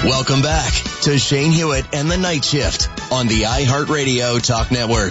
Welcome back to Shane Hewitt and the Night Shift on the iHeartRadio Talk Network.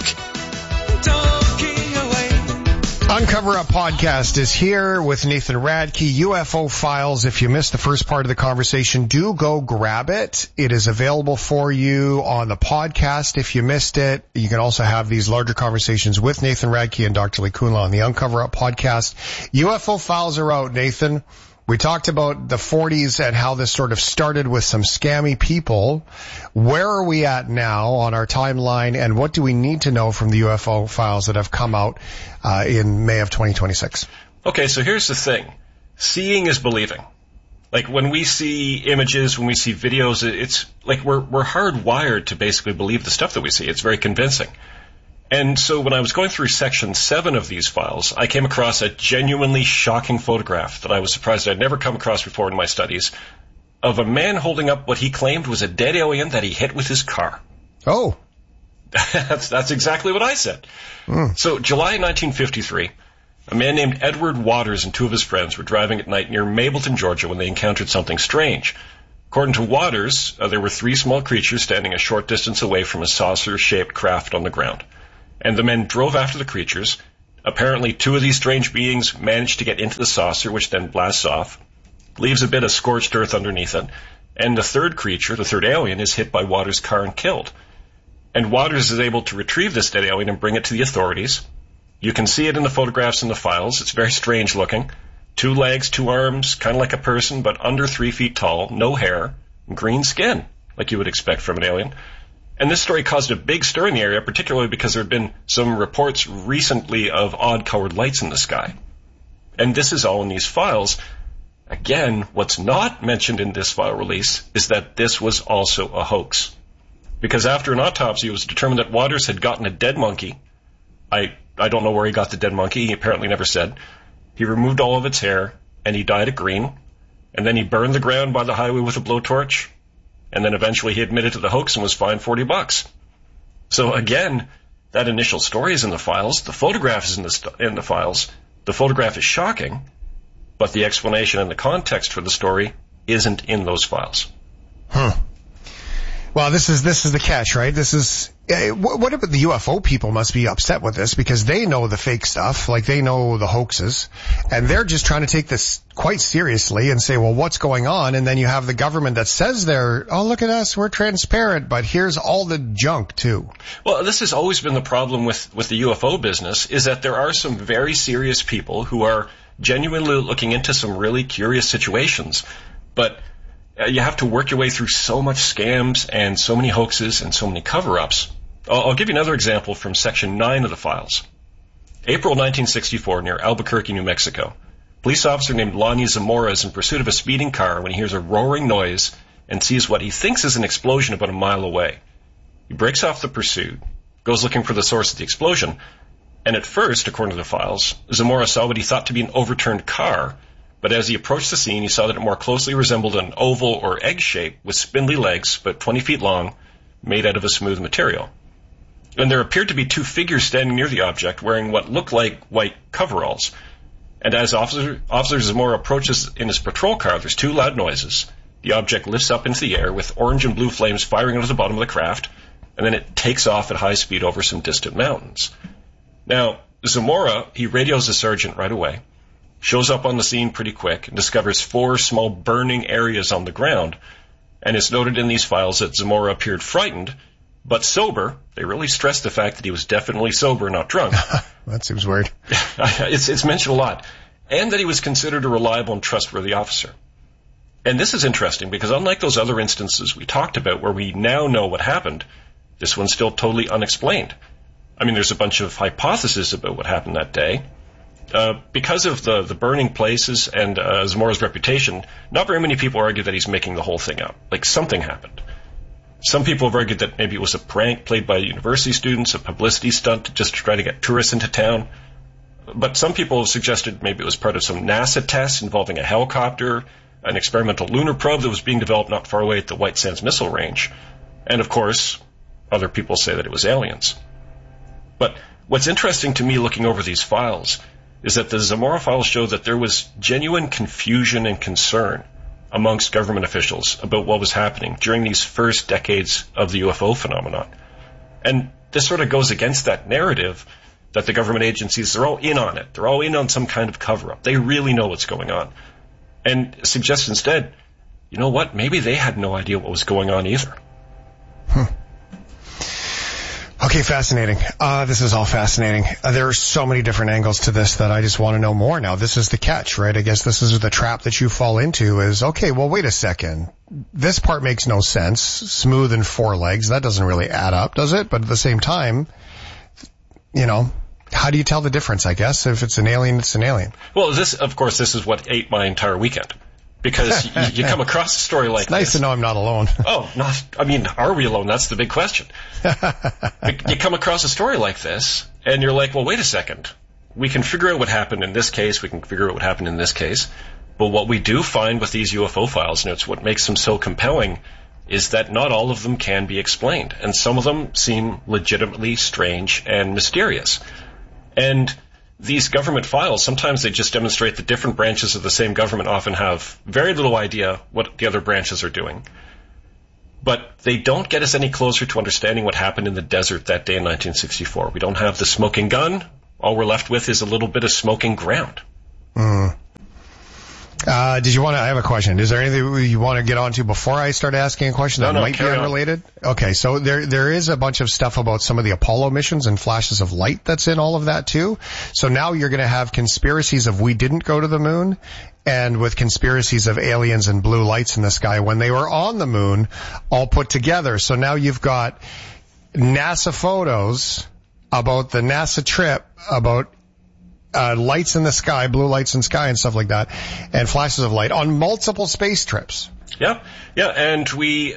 Uncover Up podcast is here with Nathan Radke, UFO Files. If you missed the first part of the conversation, do go grab it. It is available for you on the podcast. If you missed it, you can also have these larger conversations with Nathan Radke and Dr. Lee Kunla on the Uncover Up podcast. UFO Files are out, Nathan. We talked about the 40s and how this sort of started with some scammy people. Where are we at now on our timeline, and what do we need to know from the UFO files that have come out in May of 2026? Okay, so here's the thing. Seeing is believing. Like, when we see images, when we see videos, it's like we're hardwired to basically believe the stuff that we see. It's very convincing. And so when I was going through Section 7 of these files, I came across a genuinely shocking photograph that I was surprised I'd never come across before in my studies of a man holding up what he claimed was a dead alien that he hit with his car. Oh. That's exactly what I said. So July 1953, a man named Edward Waters and two of his friends were driving at night near Mableton, Georgia, when they encountered something strange. According to Waters, there were three small creatures standing a short distance away from a saucer-shaped craft on the ground. And the men drove after the creatures. Apparently, two of these strange beings managed to get into the saucer, which then blasts off, leaves a bit of scorched earth underneath it, and the third creature, the third alien, is hit by Waters' car and killed. And Waters is able to retrieve this dead alien and bring it to the authorities. You can see it in the photographs in the files. It's very strange looking. 2 legs, 2 arms, kind of like a person, but under 3 feet tall, no hair, green skin, like you would expect from an alien. And this story caused a big stir in the area, particularly because there had been some reports recently of odd-colored lights in the sky. And this is all in these files. Again, what's not mentioned in this file release is that this was also a hoax. Because after an autopsy, it was determined that Waters had gotten a dead monkey. I don't know where he got the dead monkey. He apparently never said. He removed all of its hair, and he dyed it green. And then he burned the ground by the highway with a blowtorch. And then eventually he admitted to the hoax and was fined $40. So again, that initial story is in the files. The photograph is in the files. The photograph is shocking, but the explanation and the context for the story isn't in those files. Well, this is the catch, right? This is what about the UFO people must be upset with this because they know the fake stuff, like they know the hoaxes, and they're just trying to take this quite seriously and say, well, what's going on? And then you have the government that says oh, look at us, we're transparent, but here's all the junk too. Well, this has always been the problem with the UFO business, is that there are some very serious people who are genuinely looking into some really curious situations, but you have to work your way through so much scams and so many hoaxes and so many cover-ups. I'll give you another example from Section 9 of the files. April 1964, near Albuquerque, New Mexico. Police officer named Lonnie Zamora is in pursuit of a speeding car when he hears a roaring noise and sees what he thinks is an explosion about a mile away. He breaks off the pursuit, goes looking for the source of the explosion, and at first, according to the files, Zamora saw what he thought to be an overturned car, but as he approached the scene, he saw that it more closely resembled an oval or egg shape with spindly legs, about 20 feet long, made out of a smooth material. And there appeared to be 2 figures standing near the object wearing what looked like white coveralls. And as Officer Zamora approaches in his patrol car, there's 2 loud noises. The object lifts up into the air with orange and blue flames firing out of the bottom of the craft, and then it takes off at high speed over some distant mountains. Now, Zamora, he radios the sergeant right away, shows up on the scene pretty quick, and discovers 4 small burning areas on the ground, and it's noted in these files that Zamora appeared frightened, but sober. They really stressed the fact that he was definitely sober, not drunk. That seems weird. It's mentioned a lot. And that he was considered a reliable and trustworthy officer. And this is interesting because unlike those other instances we talked about where we now know what happened, this one's still totally unexplained. I mean, there's a bunch of hypotheses about what happened that day. Because of the burning places and Zamora's reputation, not very many people argue that he's making the whole thing up. Like, something happened. Some people have argued that maybe it was a prank played by university students, a publicity stunt just to try to get tourists into town. But some people have suggested maybe it was part of some NASA tests involving a helicopter, an experimental lunar probe that was being developed not far away at the White Sands Missile Range. And, of course, other people say that it was aliens. But what's interesting to me looking over these files is that the Zamora files show that there was genuine confusion and concern amongst government officials about what was happening during these first decades of the UFO phenomenon. And this sort of goes against that narrative that the government agencies, they're all in on it. They're all in on some kind of cover-up. They really know what's going on. And suggests instead, you know what, maybe they had no idea what was going on either. Okay, fascinating. This is all fascinating. There are so many different angles to this that I just want to know more now. This is the catch, right? I guess this is the trap that you fall into is, okay, well, wait a second. This part makes no sense. Smooth and four legs. That doesn't really add up, does it? But at the same time, you know, how do you tell the difference, I guess? If it's an alien, it's an alien. Well, this is what ate my entire weekend. Because you come across a story like this. It's nice to know I'm not alone. Are we alone? That's the big question. You come across a story like this, and you're like, well, wait a second. We can figure out what happened in this case. We can figure out what happened in this case. But what we do find with these UFO files, and it's what makes them so compelling, is that not all of them can be explained. And some of them seem legitimately strange and mysterious. And these government files, sometimes they just demonstrate that different branches of the same government often have very little idea what the other branches are doing. But they don't get us any closer to understanding what happened in the desert that day in 1964. We don't have the smoking gun. All we're left with is a little bit of smoking ground. I have a question. Is there anything you want to get onto before I start asking a question that might be unrelated? Okay, so there is a bunch of stuff about some of the Apollo missions and flashes of light that's in all of that too. So now you're going to have conspiracies of we didn't go to the moon, and with conspiracies of aliens and blue lights in the sky when they were on the moon all put together. So now you've got NASA photos about the NASA trip, about lights in the sky, blue lights in the sky and stuff like that, and flashes of light on multiple space trips. Yeah, and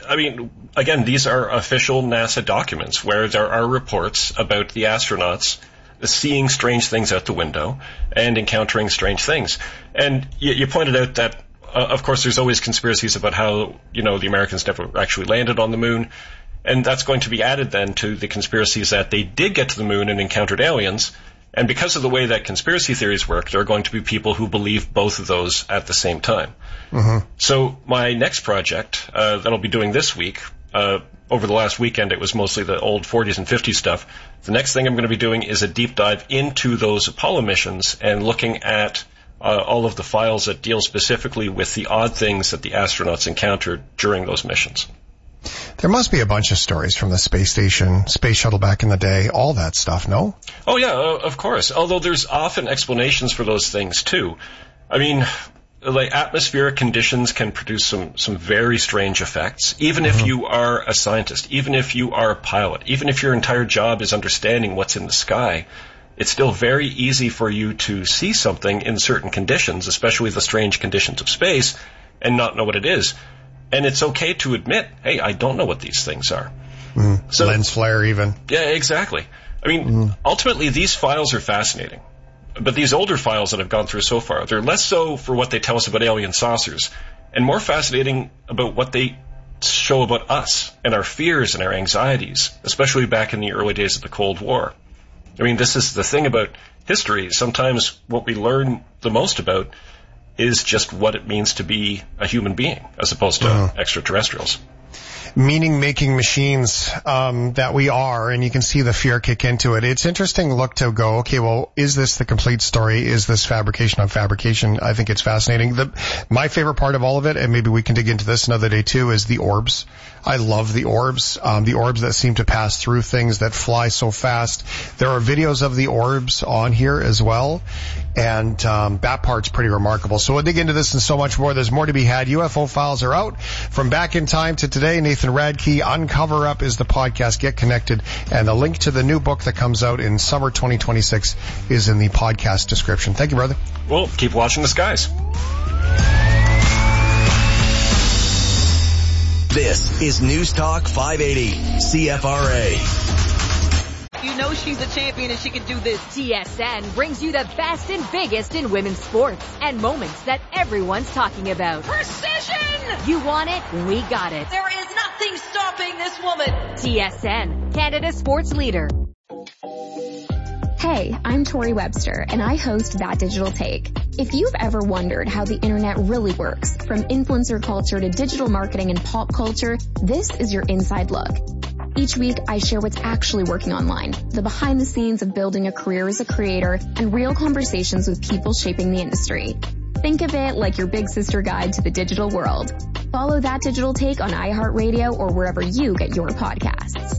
again, these are official NASA documents where there are reports about the astronauts seeing strange things out the window and encountering strange things. And you pointed out that, of course, there's always conspiracies about how, the Americans never actually landed on the moon. And that's going to be added then to the conspiracies that they did get to the moon and encountered aliens. And because of the way that conspiracy theories work, there are going to be people who believe both of those at the same time. Mm-hmm. So my next project that I'll be doing this week, over the last weekend it was mostly the old 40s and 50s stuff. The next thing I'm going to be doing is a deep dive into those Apollo missions and looking at all of the files that deal specifically with the odd things that the astronauts encountered during those missions. There must be a bunch of stories from the space station, space shuttle back in the day, all that stuff, no? Oh, yeah, of course. Although there's often explanations for those things, too. I mean, like atmospheric conditions can produce some very strange effects. Even if you are a scientist, even if you are a pilot, even if your entire job is understanding what's in the sky, it's still very easy for you to see something in certain conditions, especially the strange conditions of space, and not know what it is. And it's okay to admit, hey, I don't know what these things are. So, lens flare even. Yeah, exactly. I mean, ultimately, these files are fascinating. But these older files that I've gone through so far, they're less so for what they tell us about alien saucers, and more fascinating about what they show about us and our fears and our anxieties, especially back in the early days of the Cold War. I mean, this is the thing about history. Sometimes what we learn the most about is just what it means to be a human being as opposed to extraterrestrials. Meaning-making machines that we are, and you can see the fear kick into it. It's interesting look to go, okay, well, is this the complete story? Is this fabrication on fabrication? I think it's fascinating. My favorite part of all of it, and maybe we can dig into this another day too, is the orbs. I love the orbs that seem to pass through things that fly so fast. There are videos of the orbs on here as well, and that part's pretty remarkable. So we'll dig into this and so much more. There's more to be had. UFO Files are out. From Back in Time to today, Nathan Radke, Uncover Up is the podcast. Get connected. And the link to the new book that comes out in summer 2026 is in the podcast description. Thank you, brother. Well, keep watching the skies. This is News Talk 580, CFRA. You know she's a champion and she can do this. TSN brings you the best and biggest in women's sports and moments that everyone's talking about. Precision! You want it? We got it. There is nothing stopping this woman. TSN, Canada's sports leader. Hey, I'm Tori Webster, and I host That Digital Take. If you've ever wondered how the internet really works, from influencer culture to digital marketing and pop culture, this is your inside look. Each week, I share what's actually working online, the behind the scenes of building a career as a creator, and real conversations with people shaping the industry. Think of it like your big sister guide to the digital world. Follow That Digital Take on iHeartRadio or wherever you get your podcasts.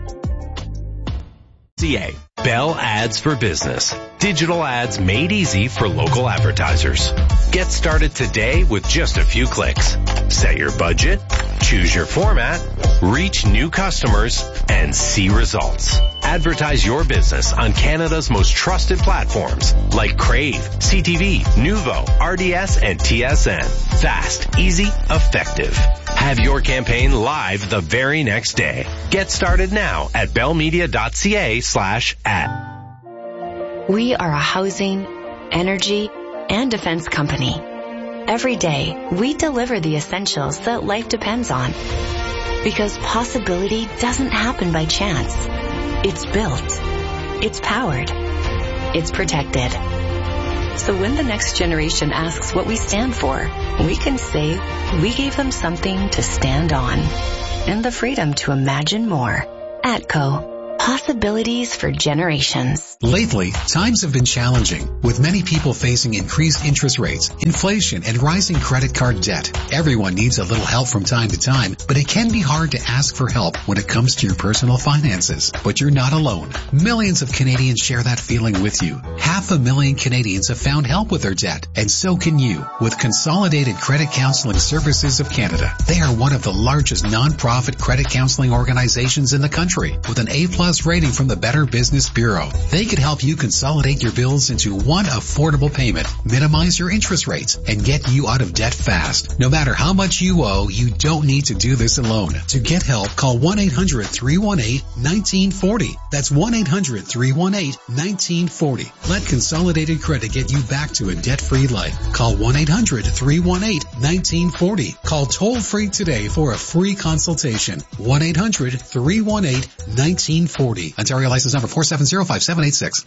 Bell Ads for Business. Digital ads made easy for local advertisers. Get started today with just a few clicks. Set your budget, choose your format, reach new customers, and see results. Advertise your business on Canada's most trusted platforms like Crave, CTV, Nuvo, RDS, and TSN. Fast, easy, effective. Have your campaign live the very next day. Get started now at bellmedia.ca/ad. We are a housing, energy, and defense company. Every day, we deliver the essentials that life depends on. Because possibility doesn't happen by chance. It's built. It's powered. It's protected. So when the next generation asks what we stand for, we can say we gave them something to stand on. And the freedom to imagine more. ATCO. Possibilities for generations. Lately, times have been challenging, with many people facing increased interest rates, inflation, and rising credit card debt. Everyone needs a little help from time to time, but it can be hard to ask for help when it comes to your personal finances. But you're not alone. Millions of Canadians share that feeling with you. 500,000 Canadians have found help with their debt, and so can you, with Consolidated Credit Counseling Services of Canada. They are one of the largest non-profit credit counseling organizations in the country, with an A+ rating from the Better Business Bureau. They could help you consolidate your bills into one affordable payment, minimize your interest rates, and get you out of debt fast. No matter how much you owe, you don't need to do this alone. To get help, call 1-800-318-1940. That's 1-800-318-1940. Let Consolidated Credit get you back to a debt-free life. Call 1-800-318-1940. Call toll-free today for a free consultation. 1-800-318-1940. Ontario license number 4705786.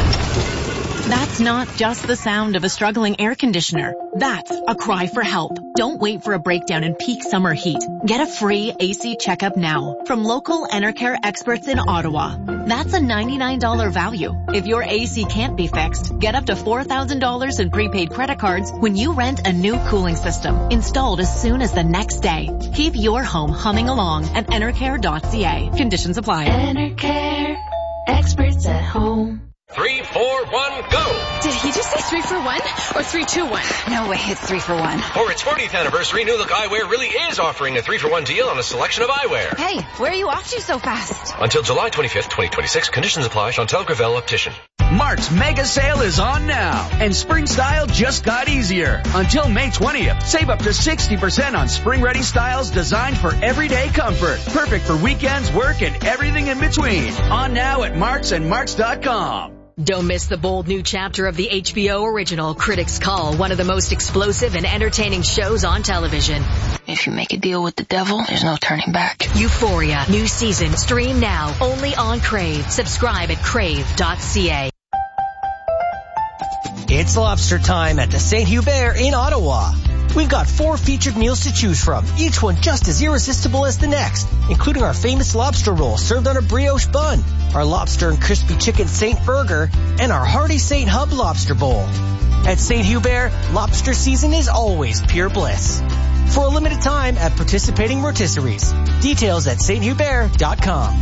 That's not just the sound of a struggling air conditioner. That's a cry for help. Don't wait for a breakdown in peak summer heat. Get a free AC checkup now from local Enercare experts in Ottawa. That's a $99 value. If your AC can't be fixed, get up to $4,000 in prepaid credit cards when you rent a new cooling system installed as soon as the next day. Keep your home humming along at enercare.ca. Conditions apply. Enercare, experts at home. 3, 4, 1, go! Did he just say 3 for 1 or 3, 2, 1? No way, it's 3 for 1. For its 40th anniversary, New Look Eyewear really is offering a 3 for 1 deal on a selection of eyewear. Hey, where are you off to so fast? Until July 25th, 2026. Conditions apply. Chantal Gravel, Optician. Mark's mega sale is on now, and spring style just got easier. Until May 20th, save up to 60% on spring-ready styles designed for everyday comfort. Perfect for weekends, work, and everything in between. On now at Marks and Marks.com. Don't miss the bold new chapter of the HBO original Critics' Call, one of the most explosive and entertaining shows on television. If you make a deal with the devil, there's no turning back. Euphoria, new season, stream now, only on Crave. Subscribe at crave.ca. It's lobster time at the St. Hubert in Ottawa. We've got 4 featured meals to choose from, each one just as irresistible as the next, including our famous lobster roll served on a brioche bun, our lobster and crispy chicken St. Burger, and our hearty St. Hub lobster bowl. At St. Hubert, lobster season is always pure bliss. For a limited time at participating rotisseries. Details at sthubert.com.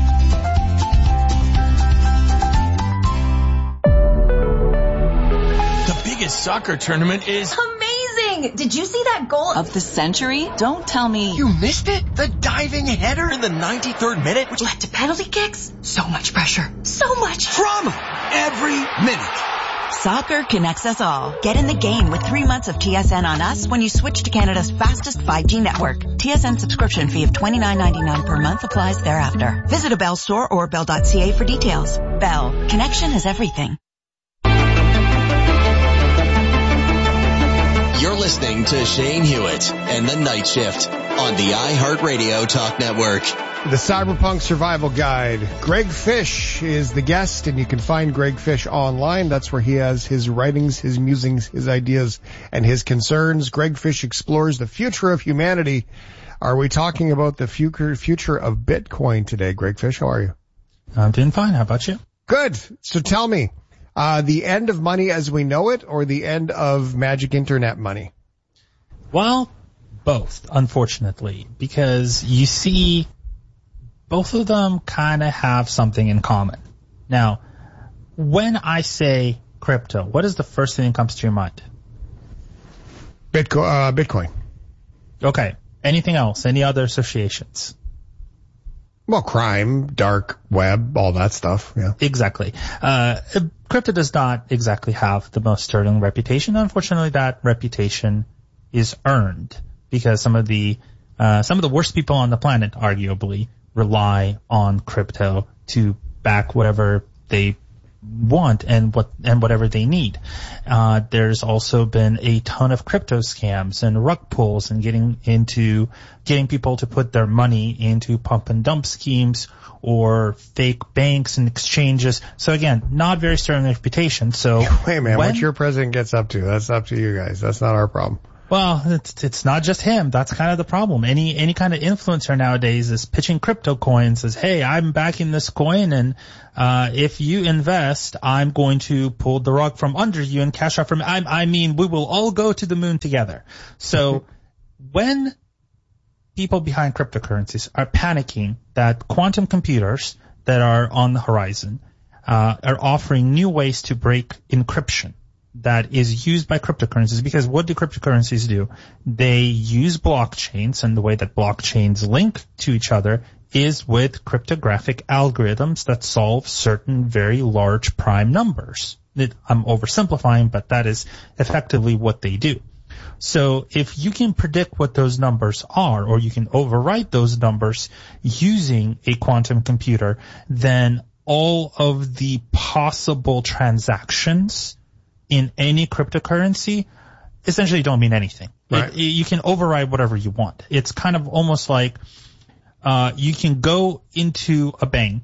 The biggest soccer tournament is amazing! Did you see that goal of the century? Don't tell me you missed it. The diving header in the 93rd minute, which led to penalty kicks. So much pressure. So much drama every minute. Soccer connects us all. Get in the game with 3 months of TSN on us when you switch to Canada's fastest 5G network. TSN subscription fee of $29.99 per month applies thereafter. Visit a Bell store or bell.ca for details. Bell. Connection is everything. You're listening to Shane Hewitt and the Night Shift on the iHeartRadio Talk Network. The Cyberpunk Survival Guide. Greg Fish is the guest, and you can find Greg Fish online. That's where he has his writings, his musings, his ideas, and his concerns. Greg Fish explores the future of humanity. Are we talking about the future of Bitcoin today? Greg Fish, how are you? I'm doing fine. How about you? Good. So tell me, the end of money as we know it, or the end of magic internet money? Well, both, unfortunately, because you see both of them kind of have something in common. Now, when I say crypto, what is the first thing that comes to your mind? Bitcoin. Okay. Anything else? Any other associations? Well, crime, dark web, all that stuff. Yeah. Exactly. Crypto does not exactly have the most sterling reputation. Unfortunately, that reputation is earned because some of the worst people on the planet, arguably, rely on crypto to back whatever they want and whatever they need. There's also been a ton of crypto scams and rug pulls and getting people to put their money into pump and dump schemes or fake banks and exchanges. So again, not very sterling reputation. So hey man, what your president gets up to, that's up to you guys. That's not our problem. Well, it's not just him. That's kind of the problem. Any kind of influencer nowadays is pitching crypto coins as, hey, I'm backing this coin, and if you invest, I'm going to pull the rug from under you and cash out from. I mean, we will all go to the moon together. So when people behind cryptocurrencies are panicking that quantum computers that are on the horizon are offering new ways to break encryption that is used by cryptocurrencies, because what do cryptocurrencies do? They use blockchains, and the way that blockchains link to each other is with cryptographic algorithms that solve certain very large prime numbers. I'm oversimplifying, but that is effectively what they do. So if you can predict what those numbers are, or you can overwrite those numbers using a quantum computer, then all of the possible transactions in any cryptocurrency essentially don't mean anything. Right. You can override whatever you want. It's kind of almost like you can go into a bank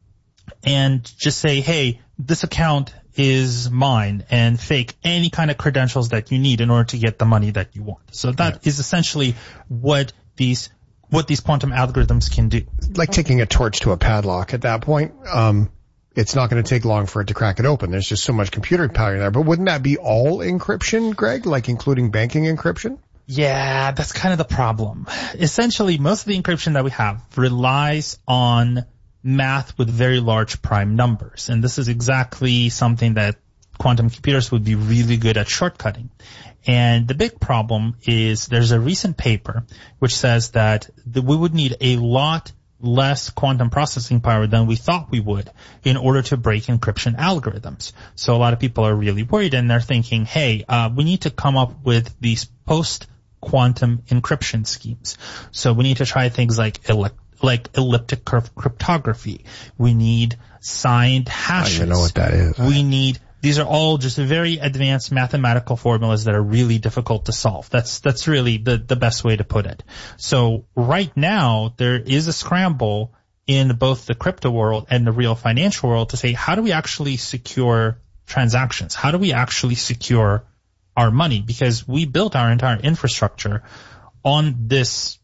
and just say, hey, this account is mine, and fake any kind of credentials that you need in order to get the money that you want. So that is essentially what these quantum algorithms can do. Like taking a torch to a padlock at that point. It's not going to take long for it to crack it open. There's just so much computer power there. But wouldn't that be all encryption, Greg? Like including banking encryption? Yeah, that's kind of the problem. Essentially, most of the encryption that we have relies on math with very large prime numbers. And this is exactly something that quantum computers would be really good at shortcutting. And the big problem is there's a recent paper which says that we would need a lot less quantum processing power than we thought we would in order to break encryption algorithms. So a lot of people are really worried, and they're thinking, hey, we need to come up with these post-quantum encryption schemes. So we need to try things like elliptic curve cryptography. We need signed hashes. I don't even know what that is. These are all just very advanced mathematical formulas that are really difficult to solve. That's really the best way to put it. So right now, there is a scramble in both the crypto world and the real financial world to say, how do we actually secure transactions? How do we actually secure our money? Because we built our entire infrastructure on this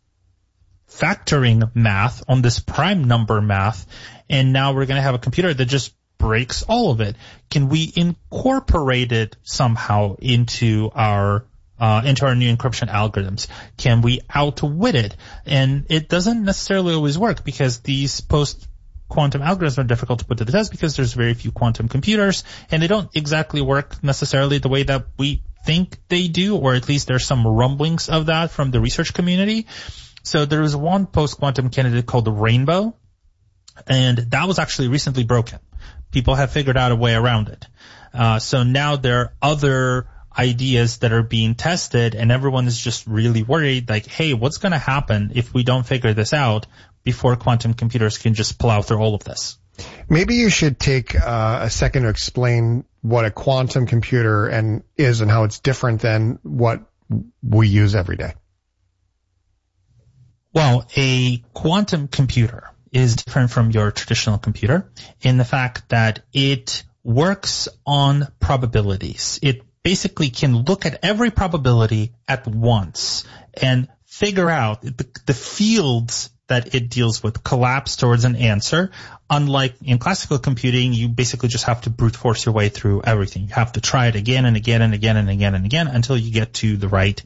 factoring math, on this prime number math, and now we're going to have a computer that just breaks all of it. Can we incorporate it somehow into our new encryption algorithms? Can we outwit it? And it doesn't necessarily always work, because these post-quantum algorithms are difficult to put to the test because there's very few quantum computers, and they don't exactly work necessarily the way that we think they do, or at least there's some rumblings of that from the research community. So there was one post-quantum candidate called the Rainbow, and that was actually recently broken. People have figured out a way around it. So now there are other ideas that are being tested, and everyone is just really worried, like, hey, what's going to happen if we don't figure this out before quantum computers can just plow through all of this? Maybe you should take a second to explain what a quantum computer is and how it's different than what we use every day. Well, a quantum computer is different from your traditional computer in the fact that it works on probabilities. It basically can look at every probability at once and figure out the fields that it deals with collapse towards an answer. Unlike in classical computing, you basically just have to brute force your way through everything. You have to try it again and again and again and again and again until you get to the right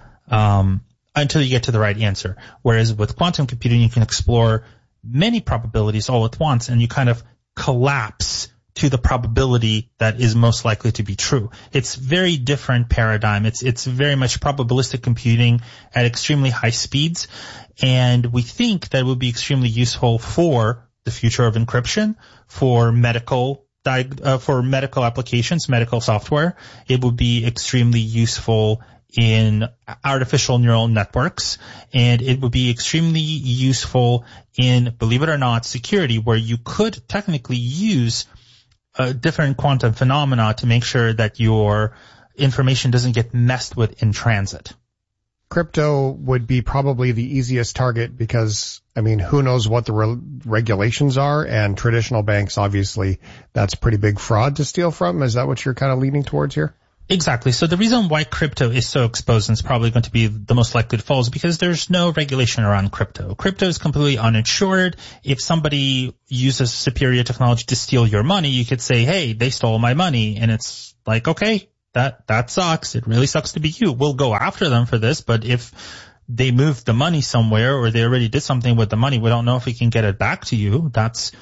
answer. Whereas with quantum computing, you can explore many probabilities all at once, and you kind of collapse to the probability that is most likely to be true. It's very different paradigm. It's very much probabilistic computing at extremely high speeds, and we think that it would be extremely useful for the future of encryption, for medical applications, medical software. It would be extremely useful in artificial neural networks, and it would be extremely useful in, believe it or not, security, where you could technically use different quantum phenomena to make sure that your information doesn't get messed with in transit. Crypto would be probably the easiest target because, I mean, who knows what the regulations are, and traditional banks, obviously, that's pretty big fraud to steal from. Is that what you're kind of leaning towards here? Exactly. So the reason why crypto is so exposed and is probably going to be the most likely to fall is because there's no regulation around crypto. Crypto is completely uninsured. If somebody uses superior technology to steal your money, you could say, hey, they stole my money. And it's like, okay, that sucks. It really sucks to be you. We'll go after them for this. But if they moved the money somewhere or they already did something with the money, we don't know if we can get it back to you.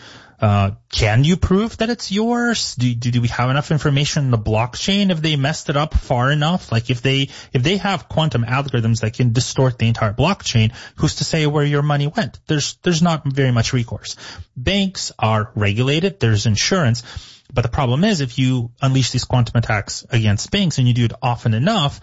Can you prove that it's yours? Do we have enough information in the blockchain if they messed it up far enough? Like if they have quantum algorithms that can distort the entire blockchain, who's to say where your money went? There's not very much recourse. Banks are regulated. There's insurance. But the problem is if you unleash these quantum attacks against banks and you do it often enough,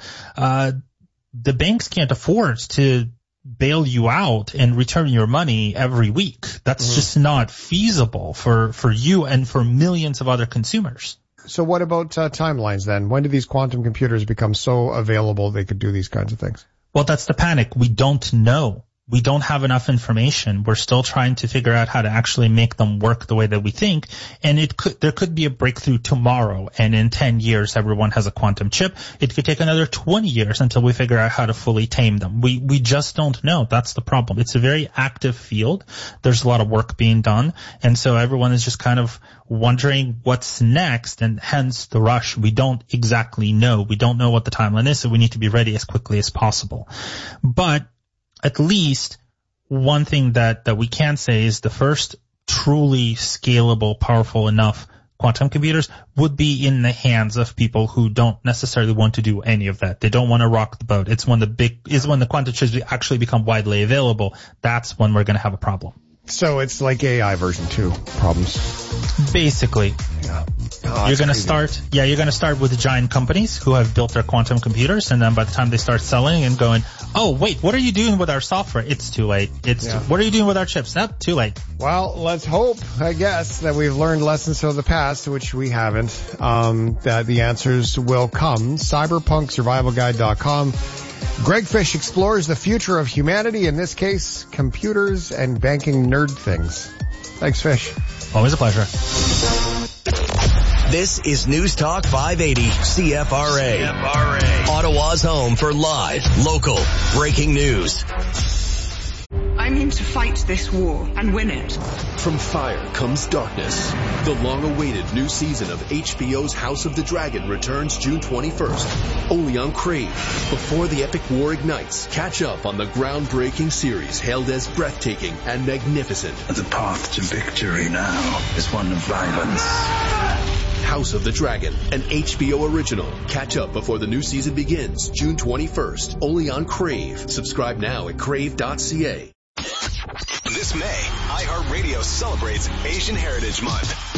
the banks can't afford to bail you out and return your money every week. That's just not feasible for you and for millions of other consumers. So what about timelines then? When do these quantum computers become so available they could do these kinds of things? Well, that's the panic. We don't know. We don't have enough information. We're still trying to figure out how to actually make them work the way that we think. And there could be a breakthrough tomorrow. And in 10 years, everyone has a quantum chip. It could take another 20 years until we figure out how to fully tame them. We just don't know. That's the problem. It's a very active field. There's a lot of work being done. And so everyone is just kind of wondering what's next, and hence the rush. We don't exactly know. We don't know what the timeline is, so we need to be ready as quickly as possible. But at least one thing that we can say is the first truly scalable, powerful enough quantum computers would be in the hands of people who don't necessarily want to do any of that. They don't want to rock the boat. It's when the quantum chips actually become widely available. That's when we're going to have a problem. So it's like AI version 2 problems. Basically. Yeah. You're going to start with giant companies who have built their quantum computers, and then by the time they start selling and going, oh, wait, what are you doing with our software? It's too late. What are you doing with our chips? Nope, too late. Well, let's hope, I guess, that we've learned lessons from the past, which we haven't, that the answers will come. CyberpunkSurvivalGuide.com. Greg Fish explores the future of humanity, in this case, computers and banking nerd things. Thanks, Fish. Always a pleasure. This is News Talk 580 CFRA. Ottawa's home for live, local, breaking news. I'm in to fight this war and win it. From fire comes darkness. The long-awaited new season of HBO's House of the Dragon returns June 21st, only on Crave. Before the epic war ignites, catch up on the groundbreaking series hailed as breathtaking and magnificent. The path to victory now is one of violence. House of the Dragon, an HBO original. Catch up before the new season begins, June 21st, only on Crave. Subscribe now at crave.ca. This May, iHeartRadio celebrates Asian Heritage Month.